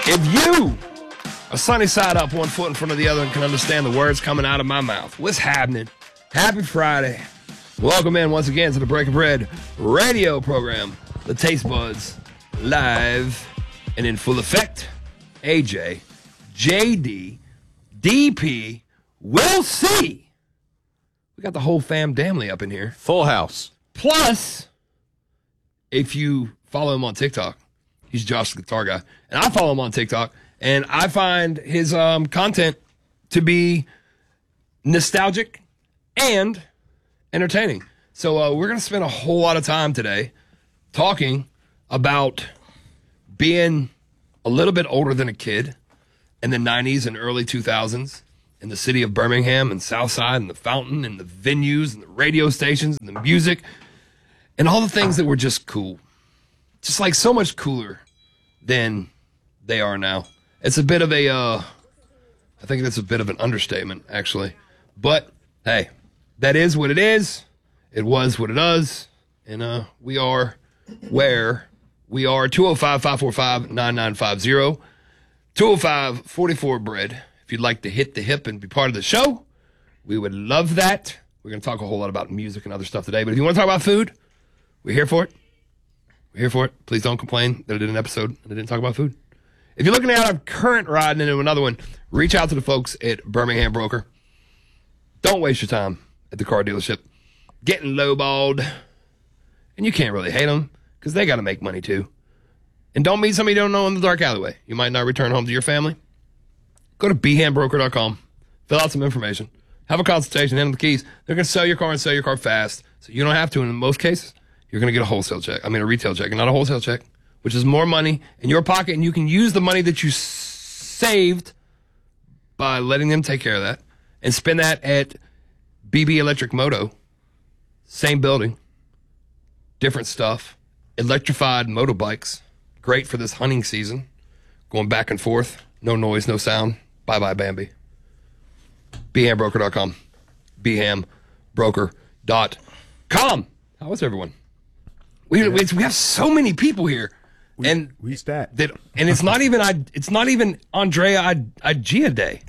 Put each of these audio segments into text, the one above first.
If you are sunny side up, one foot in front of the other, and can understand the words coming out of my mouth, what's happening? Happy Friday. Welcome in once again to the Breaking Bread radio program. The Taste Buds, live and in full effect. AJ, JD, DP, we'll see. We got the whole fam damnly up in here. Full house. Plus, if you follow him on TikTok, he's Josh the Guitar Guy, and I follow him on TikTok, and I find his content to be nostalgic and entertaining. So we're going to spend a whole lot of time today talking about being a little bit older than a kid in the 90s and early 2000s in the city of Birmingham and Southside and the Fountain and the venues and the radio stations and the music and all the things that were just cool. Just like so much cooler than they are now. It's a bit of a, I think that's a bit of an understatement, actually. But, hey, that is what it is. It was what it is. And we are where we are. 205-545-9950. 205-44-BREAD. If you'd like to hit the hip and be part of the show, we would love that. We're going to talk a whole lot about music and other stuff today. But if you want to talk about food, we're here for it. We're here for it. Please don't complain that I did an episode and I didn't talk about food. If you're looking at a current ride into another one, reach out to the folks at Birmingham Broker. Don't waste your time at the car dealership getting lowballed. And you can't really hate them because they got to make money too. And don't meet somebody you don't know in the dark alleyway. You might not return home to your family. Go to bhandbroker.com. Fill out some information. Have a consultation. Hand them the keys. They're going to sell your car and sell your car fast. So you don't have to. And in most cases, you're going to get a wholesale check. I mean, a retail check and not a wholesale check, which is more money in your pocket. And you can use the money that you saved by letting them take care of that and spend that at BB Electric Moto. Same building. Different stuff. Electrified motorbikes. Great for this hunting season. Going back and forth. No noise, no sound. Bye-bye, Bambi. bhandbroker.com. bhandbroker.com. How is everyone? We have so many people here. We stacked. And it's not even Andrea Igea Day.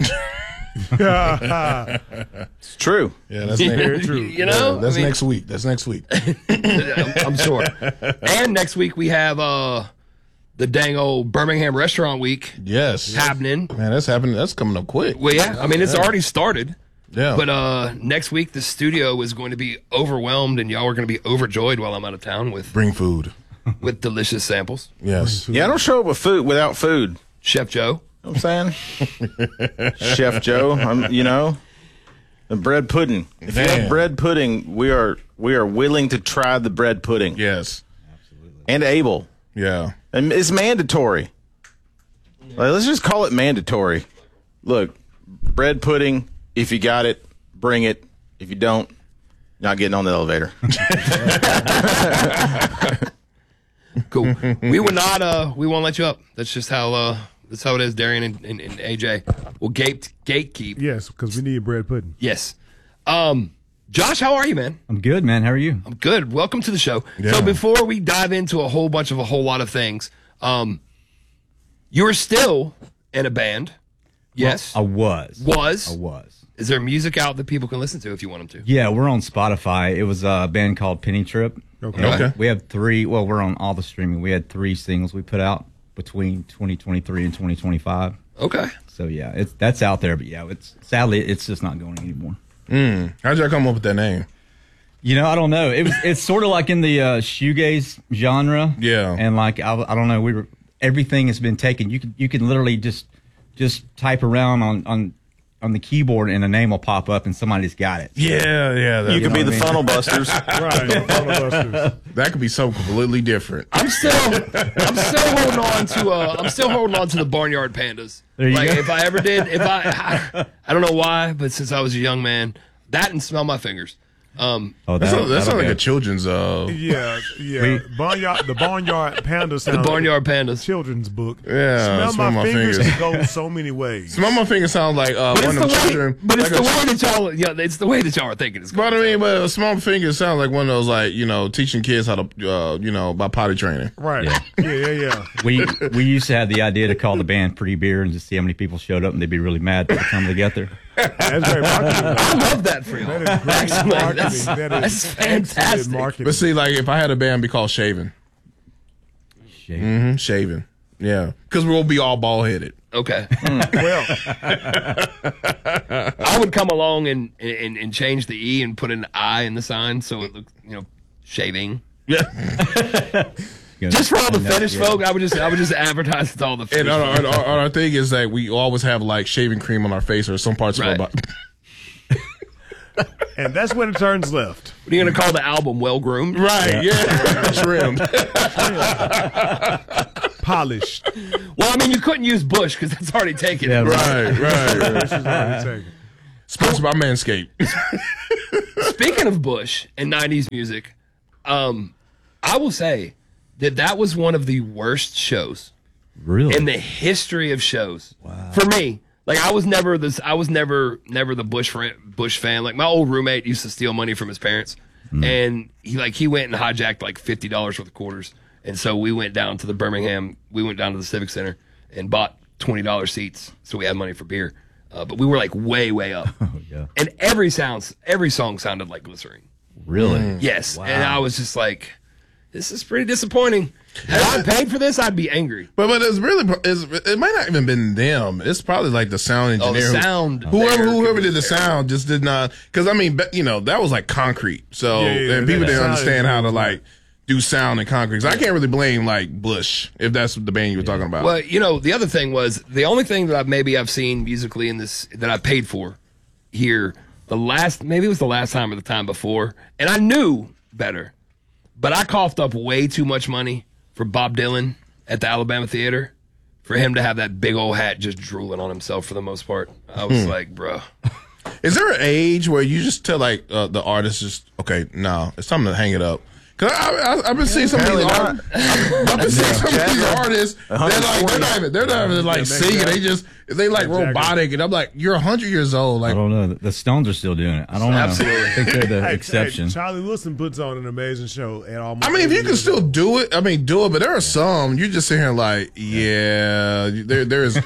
It's true. Yeah, that's very true. You know? Yeah, that's next week. That's next week. I'm sure. And next week we have the dang old Birmingham Restaurant Week. Yes. Happening. Man, that's happening. That's coming up quick. Well, yeah. I mean, it's already started. Yeah. But next week the studio is going to be overwhelmed and y'all are going to be overjoyed while I'm out of town with Bring food. with delicious samples. Yes. Yeah, I don't show up with food without food. Chef Joe. You know what I'm saying? Chef Joe, the bread pudding. If you have bread pudding, we are willing to try the bread pudding. Yes. Absolutely. And able. Yeah. And it's mandatory. Like, let's just call it mandatory. Look, bread pudding, if you got it, bring it. If you don't, you're not getting on the elevator. Cool. We won't let you up. That's just how that's how it is, Darian and AJ. We'll gatekeep. Yes, because we need bread pudding. Yes. Josh, how are you, man? I'm good, man. How are you? I'm good. Welcome to the show. Yeah. So before we dive into a whole lot of things, you're still in a band. Yes. I was. Was. I was. Is there music out that people can listen to if you want them to? Yeah, we're on Spotify. It was a band called Penny Trip. Okay. And we have we're on all the streaming. We had 3 singles we put out between 2023 and 2025. Okay. So yeah, that's out there, but yeah, sadly it's just not going anymore. How'd y'all come up with that name? You know, I don't know. It's sort of like in the shoegaze genre. Yeah. And like I don't know, everything has been taken. You can literally just type around on the keyboard and a name will pop up and somebody's got it. Yeah. You could be the Funnel Busters. Right. That could be something completely different. I'm still holding on to the Barnyard Pandas. There you go. If I ever did, I don't know why, but since I was a young man, that and Smell My Fingers. Oh, That sounds that'll like go. a children's. Yeah. The Barnyard Panda sounds The Barnyard like a Pandas. children's book. Yeah, Smell my fingers can go so many ways. Smell my finger sounds like But one it's of the them way, children. but it's like the a- way that y'all, yeah, it's the way that y'all are thinking. It's But I mean, but a small finger sounds like one of those, like, teaching kids how to, by potty training. Right. Yeah. Yeah. We used to have the idea to call the band Pretty Beer and just see how many people showed up, and they'd be really mad by the time they got there. That's great marketing. I love that for y'all. That is great Actually, marketing. that's That is fantastic. excellent marketing. But see, like, if I had a band, it'd be called Shaven. Shit. Shaven. Yeah. Because we'll be all bald headed. Okay. Well, I would come along and change the E and put an I in the sign so it looks, shaving. Yeah. Just for all the fetish yeah. folk, I would just advertise it to all the And fetish folk. our thing is that we always have, like, shaving cream on our face or some parts Right. of our body. and that's when it turns left. What are you going to call the album? Well Groomed? Right. Yeah. Trimmed. Polished. Well, I mean, you couldn't use Bush because that's already taken. Yeah, Right. This is already taken. Sponsored by Manscaped. Speaking of Bush and 90s music, I will say that was one of the worst shows Really? in the history of shows. Wow. For me. Like, I was never the Bush fan. Like, my old roommate used to steal money from his parents. And he went and hijacked like $50 worth of quarters. And so we went down to the Civic Center and bought $20 seats. So we had money for beer. But we were like way, way up. Oh, yeah. And every song sounded like Glycerine. Really? Yes. Wow. And I was just like, this is pretty disappointing. Had I paid for this, I'd be angry. But it might not even been them. It's probably like the sound Oh, the engineer. sound. Whoever did the sound just did not. Because I mean, that was like concrete. So Yeah, and people that didn't sound understand how to is- like do sound in concrete. So I can't really blame like Bush if that's the band you were talking about. Well, the other thing was the only thing that I've seen musically in this that I paid for here maybe it was the last time or the time before, and I knew better, but I coughed up way too much money for Bob Dylan at the Alabama Theater for him to have that big old hat just drooling on himself for the most part. I was like, bro. Is there an age where you just tell like the artist just no, it's time to hang it up? Cause I've been seeing some of these artists. I've been seeing some of these artists. They're not even like singing. They like robotic, and I'm like, you're 100 years old. I Like, don't know. The Stones are still doing it. I don't know. Absolutely. I think they're the Hey, exception. Charlie Wilson puts on an amazing show at almost. I mean, if you can years still old. do it, do it. But there are some you just sit here like, yeah, there is.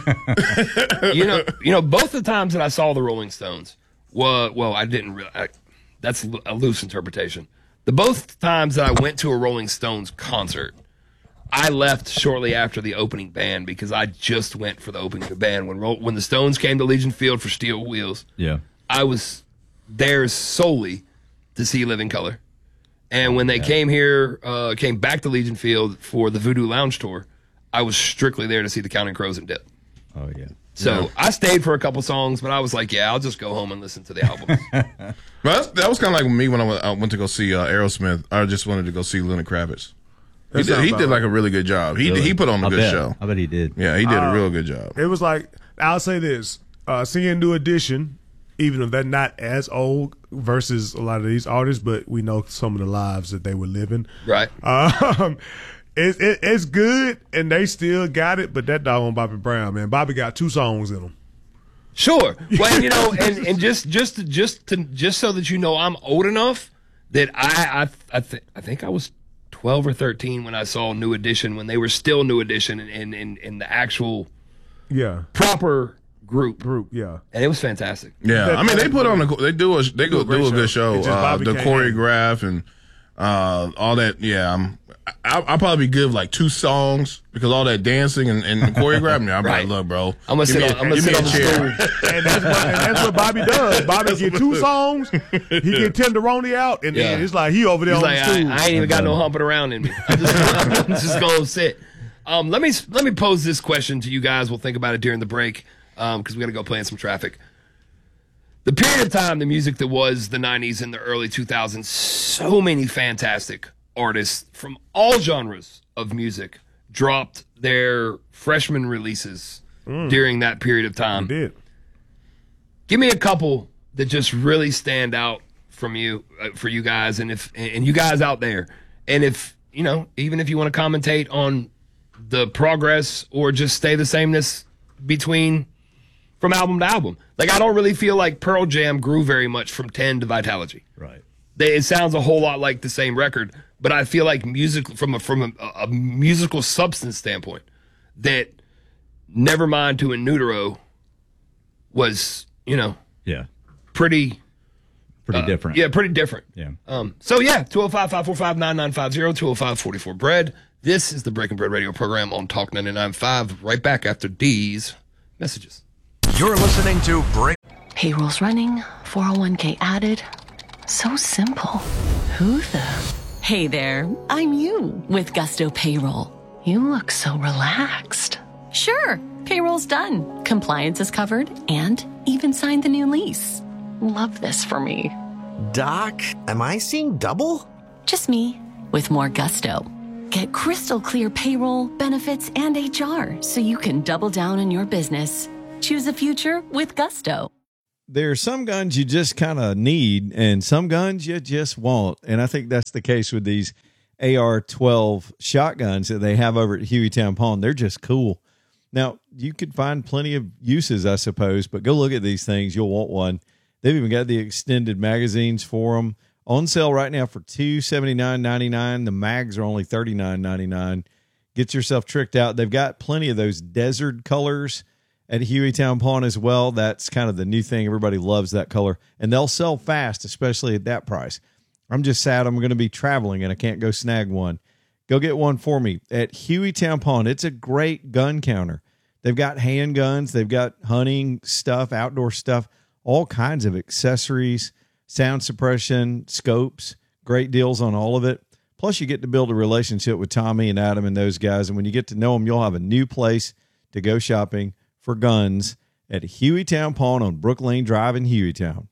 Both the times that I saw the Rolling Stones, I didn't really. That's a loose interpretation. The both times that I went to a Rolling Stones concert, I left shortly after the opening band because I just went for the opening band when the Stones came to Legion Field for Steel Wheels. Yeah. I was there solely to see Living Color, and when they came back to Legion Field for the Voodoo Lounge tour, I was strictly there to see the Counting Crows and Dip. Oh, yeah. So I stayed for a couple songs, but I was like, I'll just go home and listen to the albums. But that was kind of like me when I went to go see Aerosmith. I just wanted to go see Lenny Kravitz. He did like a really good job. He put on a good show. I bet he did. Yeah, he did a real good job. It was like, I'll say this, seeing New Edition, even if they're not as old versus a lot of these artists, but we know some of the lives that they were living. Right. It's good, and they still got it, but that dog on Bobby Brown, man. Bobby got 2 songs in him. Sure. Well, and just so that you know, I'm old enough that I think I was 12 or 13 when I saw New Edition, when they were still New Edition in the actual proper group, yeah. And it was fantastic. Yeah, I mean they put on they do a good show. It's just Bobby The can't choreograph and all that. Yeah, I'll probably give like 2 songs because all that dancing and choreographing. I'm Right. like, look, bro, I'm gonna sit on the stool. And that's what Bobby does. Bobby get 2 songs, he get Tenderoni out, and then it's like he over there He's on like, the stool. I ain't even got no humping around in me. I'm just gonna sit. Let me pose this question to you guys. We'll think about it during the break because we got to go play in some traffic. The period of time, the music that was the 90s and the early 2000s, so many fantastic artists from all genres of music dropped their freshman releases during that period of time. Did. Give me a couple that just really stand out from you for you guys, and you guys out there, and if even if you want to commentate on the progress or just stay the sameness from album to album. Like, I don't really feel like Pearl Jam grew very much from 10 to Vitalogy. Right. It sounds a whole lot like the same record, but I feel like from a musical substance standpoint, that Nevermind to In Utero was, pretty different. Yeah, pretty different. Yeah. 205-545-9950, 205-44-BREAD. This is the Breaking Bread Radio program on Talk 99.5. Right back after these messages. You're listening to Payroll's running, 401k added. So simple. Who the? Hey there, I'm you with Gusto Payroll. You look so relaxed. Sure, payroll's done. Compliance is covered and even signed the new lease. Love this for me. Doc, am I seeing double? Just me with more gusto. Get crystal clear payroll, benefits, and HR so you can double down on your business. Choose a future with Gusto. There are some guns you just kind of need and some guns you just want. And I think that's the case with these AR-12 shotguns that they have over at Hueytown Pawn. They're just cool. Now, you could find plenty of uses, I suppose, but go look at these things. You'll want one. They've even got the extended magazines for them. On sale right now for $279.99. The mags are only $39.99. Get yourself tricked out. They've got plenty of those desert colors at Hueytown Pawn as well. That's kind of the new thing. Everybody loves that color. And they'll sell fast, especially at that price. I'm just sad I'm going to be traveling and I can't go snag one. Go get one for me at Hueytown Pawn. It's a great gun counter. They've got handguns. They've got hunting stuff, outdoor stuff, all kinds of accessories, sound suppression, scopes, great deals on all of it. Plus, you get to build a relationship with Tommy and Adam and those guys. And when you get to know them, you'll have a new place to go shopping for guns at Hueytown Pawn on Brook Lane Drive in Hueytown.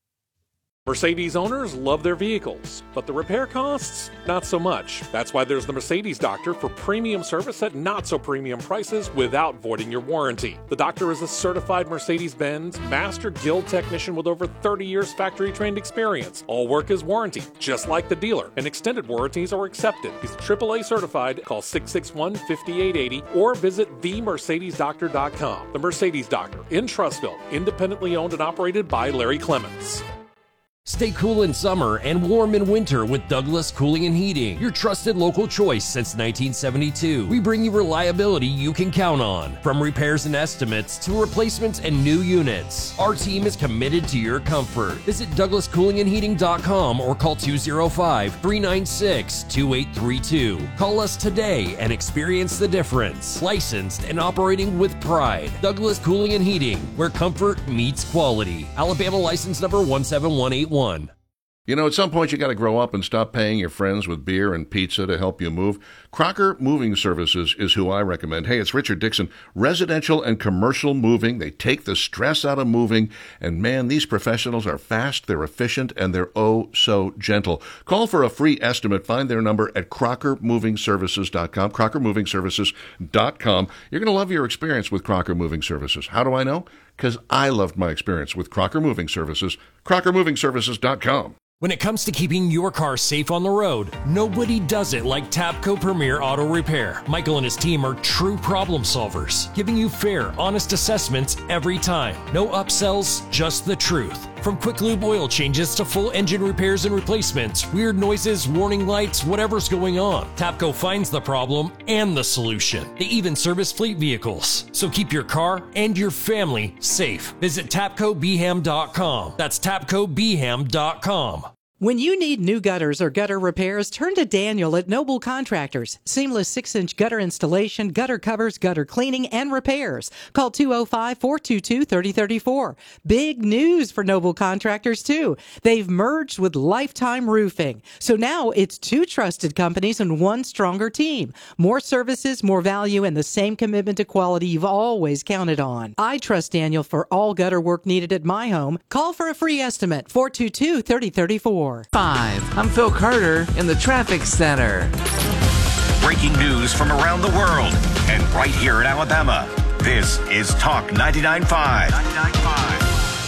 Mercedes owners love their vehicles, but the repair costs, not so much. That's why there's the Mercedes Doctor for premium service at not so premium prices without voiding your warranty. The Doctor is a certified Mercedes-Benz Master Guild technician with over 30 years factory-trained experience. All work is warranted, just like the dealer, and extended warranties are accepted. He's AAA certified. Call 661-5880 or visit themercedesdoctor.com. The Mercedes Doctor in Trussville, independently owned and operated by Larry Clements. Stay cool in summer and warm in winter with Douglas Cooling and Heating, your trusted local choice since 1972. We bring you reliability you can count on. From repairs and estimates to replacements and new units, our team is committed to your comfort. Visit DouglasCoolingandHeating.com or call 205-396-2832. Call us today and experience the difference. Licensed and operating with pride. Douglas Cooling and Heating, where comfort meets quality. Alabama license number 17181. You know, at some point you got to grow up and stop paying your friends with beer and pizza to help you move. Crocker Moving Services is who I recommend. Hey, it's Richard Dixon. Residential and commercial moving. They take the stress out of moving. And man, these professionals are fast, they're efficient, and they're oh so gentle. Call for a free estimate. Find their number at CrockerMovingServices.com, CrockerMovingServices.com. You're going to love your experience with Crocker Moving Services. How do I know? Because I loved my experience with Crocker Moving Services. CrockerMovingServices.com. When it comes to keeping your car safe on the road, nobody does it like Tapco Premier Auto Repair. Michael and his team are true problem solvers, giving you fair, honest assessments every time. No upsells, just the truth. From quick lube oil changes to full engine repairs and replacements, weird noises, warning lights, whatever's going on, Tapco finds the problem and the solution. They even service fleet vehicles. So keep your car and your family safe. Visit TapcoBeham.com. That's TapcoBeham.com. When you need new gutters or gutter repairs, turn to Daniel at Noble Contractors. Seamless 6-inch gutter installation, gutter covers, gutter cleaning, and repairs. Call 205-422-3034. Big news for Noble Contractors, too. They've merged with Lifetime Roofing. So now it's two trusted companies and one stronger team. More services, more value, and the same commitment to quality you've always counted on. I trust Daniel for all gutter work needed at my home. Call for a free estimate, 422-3034. 5. I'm Phil Carter in the Traffic Center. Breaking news from around the world and right here in Alabama. This is Talk 99.5.